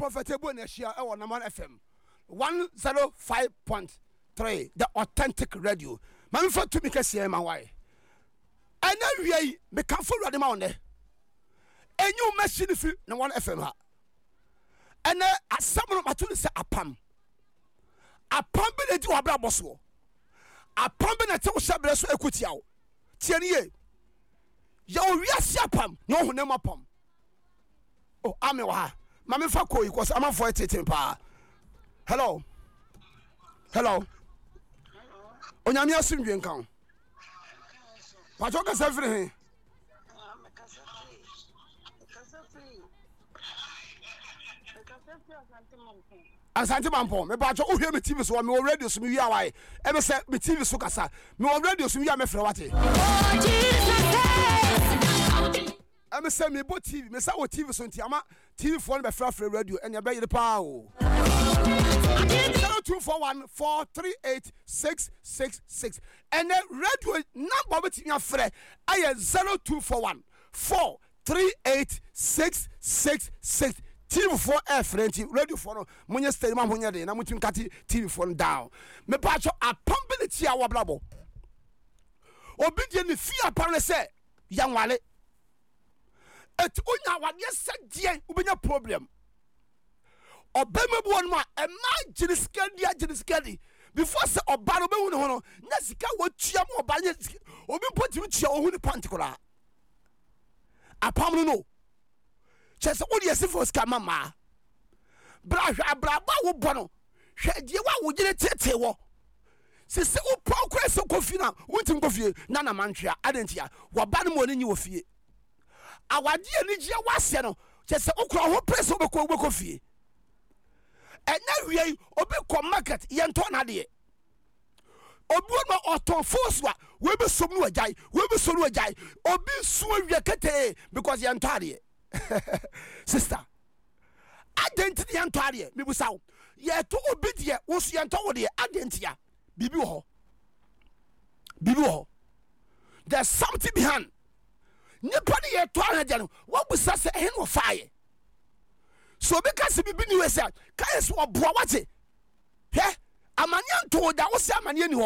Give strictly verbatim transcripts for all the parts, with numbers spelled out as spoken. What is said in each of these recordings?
Profitable Nation or Naman F M one oh five point three, the authentic radio. Man, for to make a C M Y. And then we become full of the money. And you machine if you no one F M. And then as someone of my two say a pam. A pam be the Abra Boswo. A pam be the Sabres equity out. Tierney. Yo, we are Siapam, no name upon. Oh, I'm a Mammy Fako, because I'm a for it. Hello. Hello. Onyamia sim dwen kan. Pacho ka safre he. Asante Mampo, me pacho o hwe me T V so me radio so me wi awai. E be se me T V so kasa. Me radio so me wi amefre wate. I me say me bo T V, me say o T V so nti ama T V phone be fra fra radio and ya be yire pa o. zero two four one four three eight six six six and the radio number be me afre ay zero two four one four three eight six six six. T V four F radio phone munye stay ma munye de na mutim kati T V phone down. Me pa cho apambility a wablabo. Obi de ne fi apare se yanwale. Et unya wade se die ubenya problem. Obema bu wonu a e ma giri skadi a giri skadi before se oba no be hu no no na sika wotua mo oba nya obi potimi tua o hu ni pantikula. Apam no no. Chese wo de sifo ska mama. Bra hwa bra ba wo bono. Hwe die wa wo gire tete wo. Sese wo progress kofi na wontim kofi na na mantwa adentia wo ba no mo ni wo fie. Awade ani gye wase no chese okura ho press wo be ko wo kofi. Ena wiei obi ko market yento na de. Obi no oton force wa we be som no ajai we be so no ajai obi so awie kete because yento ade. Sister, identity yento ade me busaw ye to obi de wo so yento wo de identity a bibi wo ho bibi wo ho there's something behind nipa ne ye to ade no wo busa se hen wo fire. So because bibi ni we say kai so oboa wate he amanya nto da wo se amanya ni ho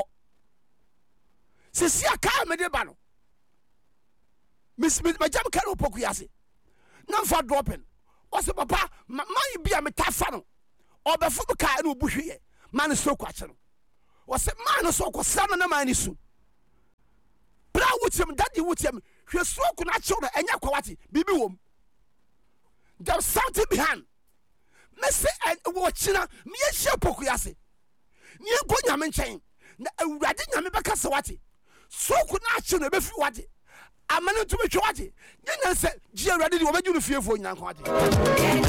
sisi aka me de ba no miss me jam kan opoku yase na fa dropping o se papa man bia me tafa no obefu ka na obu hwe man so kwache no o se man so ko sam na man ni su bra wutem daddy wutem hwe so ko na che no enya kwa wate bibi wom. There's something behind. Me say and watchina me ye poku yase. Ni go nyame nchen. Na awurade nyame beka se wate. So ko na ache no be fi wate. Amane to be twa wate. Nyanya se ji awurade di obeju no fiefo nyina kwa wate.